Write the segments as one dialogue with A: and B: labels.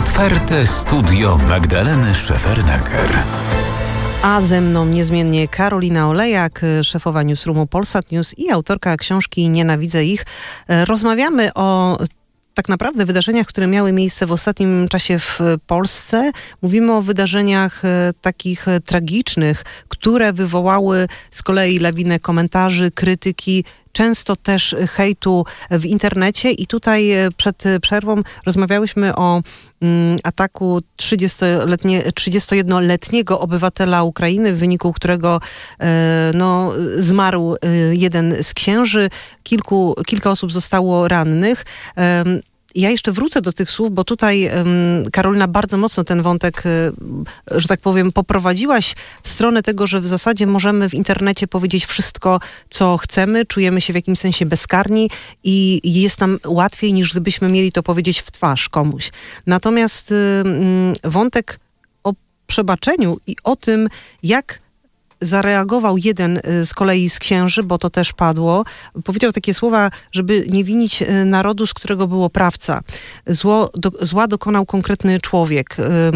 A: Otwarte studio Magdaleny Szefernaker.
B: A ze mną niezmiennie Karolina Olejak, szefowa Newsroomu Polsat News i autorka książki Nienawidzę ich. Rozmawiamy o tak naprawdę wydarzeniach, które miały miejsce w ostatnim czasie w Polsce. Mówimy o wydarzeniach takich tragicznych, które wywołały z kolei lawinę komentarzy, krytyki, często też hejtu w internecie. I tutaj przed przerwą rozmawiałyśmy o ataku 31-letniego obywatela Ukrainy, w wyniku którego zmarł jeden z księży. Kilka osób zostało rannych. Ja jeszcze wrócę do tych słów, bo tutaj Karolina bardzo mocno ten wątek, że tak powiem, poprowadziłaś w stronę tego, że w zasadzie możemy w internecie powiedzieć wszystko, co chcemy, czujemy się w jakimś sensie bezkarni i jest nam łatwiej, niż gdybyśmy mieli to powiedzieć w twarz komuś. Natomiast wątek o przebaczeniu i o tym, jak zareagował jeden z kolei z księży, bo to też padło. Powiedział takie słowa, żeby nie winić narodu, z którego był oprawca. Zła dokonał konkretny człowiek.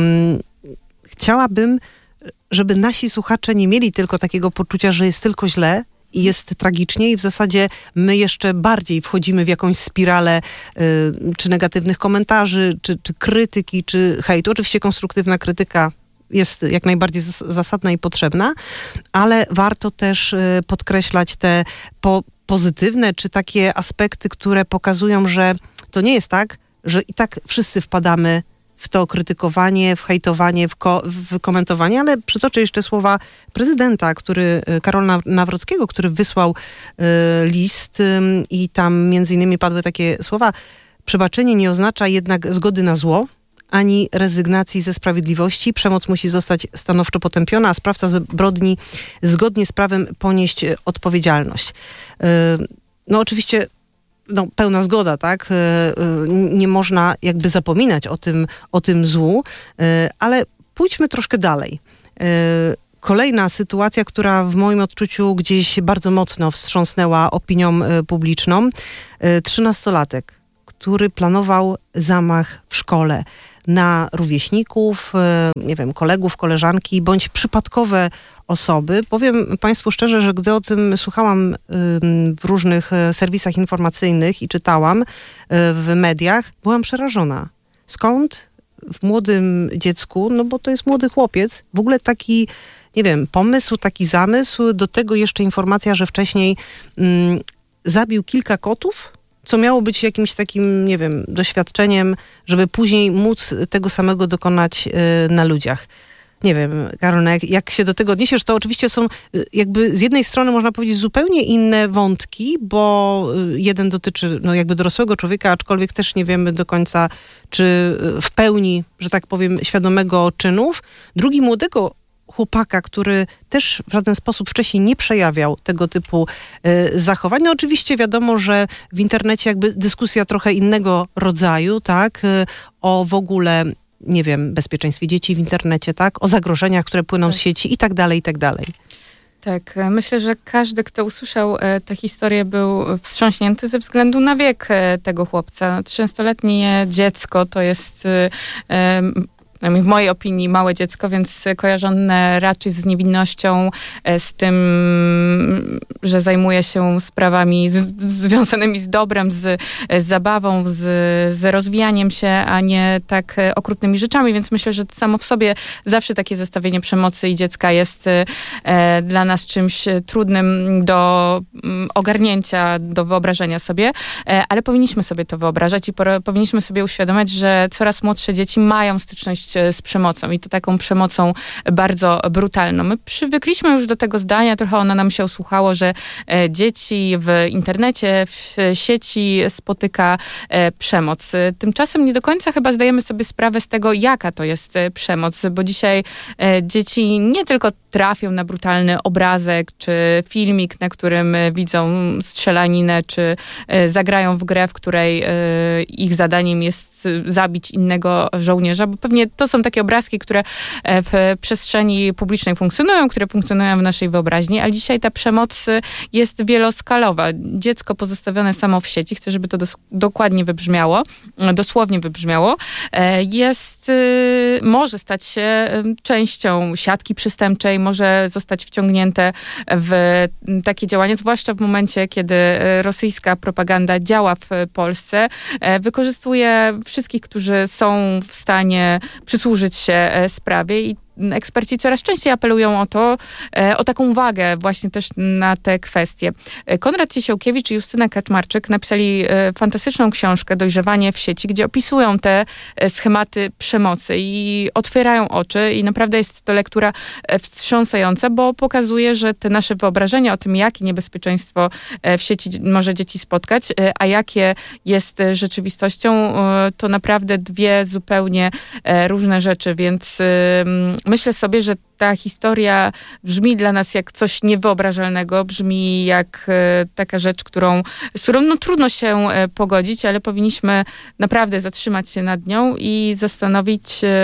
B: Chciałabym, żeby nasi słuchacze nie mieli tylko takiego poczucia, że jest tylko źle i jest tragicznie i w zasadzie my jeszcze bardziej wchodzimy w jakąś spiralę czy negatywnych komentarzy, czy krytyki, czy hejtu. Oczywiście konstruktywna krytyka jest jak najbardziej zasadna i potrzebna, ale warto też podkreślać te pozytywne, czy takie aspekty, które pokazują, że to nie jest tak, że i tak wszyscy wpadamy w to krytykowanie, w hejtowanie, w komentowanie, ale przytoczę jeszcze słowa prezydenta, Karola Nawrockiego, który wysłał list i tam między innymi padły takie słowa: przebaczenie nie oznacza jednak zgody na zło, ani rezygnacji ze sprawiedliwości. Przemoc musi zostać stanowczo potępiona, a sprawca zbrodni zgodnie z prawem ponieść odpowiedzialność. Oczywiście pełna zgoda, tak? Nie można jakby zapominać o tym złu, ale pójdźmy troszkę dalej. Kolejna sytuacja, która w moim odczuciu gdzieś bardzo mocno wstrząsnęła opinią publiczną. 13-latek, który planował zamach w szkole na rówieśników, kolegów, koleżanki, bądź przypadkowe osoby. Powiem Państwu szczerze, że gdy o tym słuchałam w różnych serwisach informacyjnych i czytałam w mediach, byłam przerażona. Skąd w młodym dziecku, bo to jest młody chłopiec, w ogóle taki, pomysł, taki zamysł, do tego jeszcze informacja, że wcześniej zabił kilka kotów, co miało być jakimś takim, doświadczeniem, żeby później móc tego samego dokonać na ludziach. Nie wiem, Karolina, jak się do tego odniesiesz, to oczywiście są jakby z jednej strony można powiedzieć zupełnie inne wątki, bo jeden dotyczy dorosłego człowieka, aczkolwiek też nie wiemy do końca, czy w pełni, że tak powiem, świadomego czynów. Drugi młodego chłopaka, który też w żaden sposób wcześniej nie przejawiał tego typu zachowań. Oczywiście wiadomo, że w internecie jakby dyskusja trochę innego rodzaju, tak? O w ogóle, bezpieczeństwie dzieci w internecie, tak? O zagrożeniach, które płyną z sieci i tak dalej, i tak dalej.
C: Tak, myślę, że każdy, kto usłyszał tę historię, był wstrząśnięty ze względu na wiek tego chłopca. 13-letnie dziecko to jest w mojej opinii małe dziecko, więc kojarzone raczej z niewinnością, z tym, że zajmuje się sprawami związanymi z dobrem, z zabawą, z rozwijaniem się, a nie tak okrutnymi rzeczami, więc myślę, że samo w sobie zawsze takie zestawienie przemocy i dziecka jest dla nas czymś trudnym do ogarnięcia, do wyobrażenia sobie, ale powinniśmy sobie to wyobrażać i powinniśmy sobie uświadomić, że coraz młodsze dzieci mają styczność z przemocą i to taką przemocą bardzo brutalną. My przywykliśmy już do tego zdania, trochę ona nam się usłuchało, że dzieci w internecie, w sieci spotyka przemoc. Tymczasem nie do końca chyba zdajemy sobie sprawę z tego, jaka to jest przemoc, bo dzisiaj dzieci nie tylko trafią na brutalny obrazek, czy filmik, na którym widzą strzelaninę, czy zagrają w grę, w której ich zadaniem jest zabić innego żołnierza, bo pewnie to są takie obrazki, które w przestrzeni publicznej funkcjonują, które funkcjonują w naszej wyobraźni, ale dzisiaj ta przemoc jest wieloskalowa. Dziecko pozostawione samo w sieci, chcę, żeby to dokładnie wybrzmiało, dosłownie wybrzmiało, może stać się częścią siatki przestępczej, może zostać wciągnięte w takie działania, zwłaszcza w momencie, kiedy rosyjska propaganda działa w Polsce, wykorzystuje wszystkich, którzy są w stanie przysłużyć się sprawie i eksperci coraz częściej apelują o taką uwagę właśnie też na te kwestie. Konrad Ciesiałkiewicz i Justyna Kaczmarczyk napisali fantastyczną książkę Dojrzewanie w sieci, gdzie opisują te schematy przemocy i otwierają oczy i naprawdę jest to lektura wstrząsająca, bo pokazuje, że te nasze wyobrażenia o tym, jakie niebezpieczeństwo w sieci może dzieci spotkać, a jakie jest rzeczywistością, to naprawdę dwie zupełnie różne rzeczy, więc myślę sobie, że ta historia brzmi dla nas jak coś niewyobrażalnego, brzmi jak taka rzecz, z którą trudno się pogodzić, ale powinniśmy naprawdę zatrzymać się nad nią i zastanowić,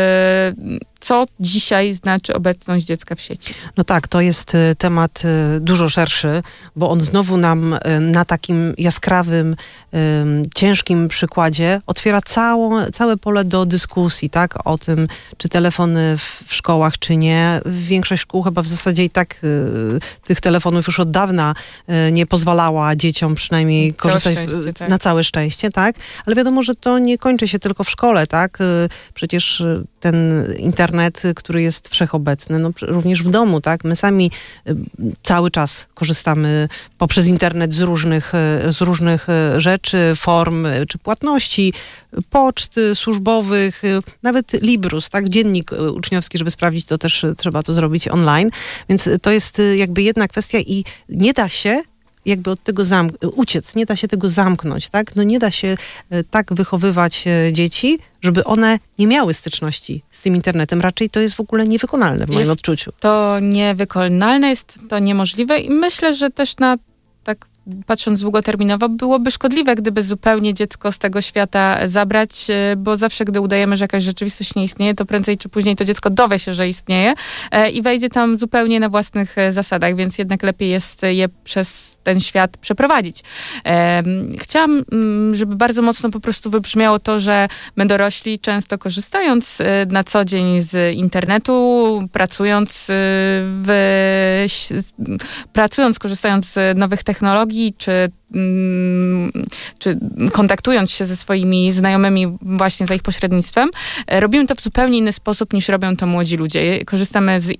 C: co dzisiaj znaczy obecność dziecka w sieci.
B: No tak, to jest temat dużo szerszy, bo on znowu nam na takim jaskrawym, ciężkim przykładzie otwiera całe pole do dyskusji, tak? O tym, czy telefony w szkołach, czy nie. Większość szkół chyba w zasadzie i tak tych telefonów już od dawna nie pozwalała dzieciom przynajmniej korzystać
C: tak.
B: Na całe szczęście, tak? Ale wiadomo, że to nie kończy się tylko w szkole, tak? Przecież ten internet, który jest wszechobecny, no również w domu, tak? My sami cały czas korzystamy poprzez internet z różnych rzeczy, form czy płatności, poczt służbowych, nawet Librus, tak? Dziennik uczniowski, żeby sprawdzić, to też trzeba to zrobić online. Więc to jest jakby jedna kwestia i nie da się jakby od tego uciec, nie da się tego zamknąć, tak? No nie da się tak wychowywać dzieci, żeby one nie miały styczności z tym internetem. Raczej to jest w ogóle niewykonalne w moim odczuciu.
C: To niewykonalne, jest to niemożliwe i myślę, że też tak patrząc długoterminowo, byłoby szkodliwe, gdyby zupełnie dziecko z tego świata zabrać, bo zawsze, gdy udajemy, że jakaś rzeczywistość nie istnieje, to prędzej czy później to dziecko dowie się, że istnieje i wejdzie tam zupełnie na własnych zasadach, więc jednak lepiej jest je przez ten świat przeprowadzić. Chciałam, żeby bardzo mocno po prostu wybrzmiało to, że my dorośli często korzystając na co dzień z internetu, korzystając z nowych technologii, czy kontaktując się ze swoimi znajomymi właśnie za ich pośrednictwem, robimy to w zupełnie inny sposób niż robią to młodzi ludzie. Korzystamy z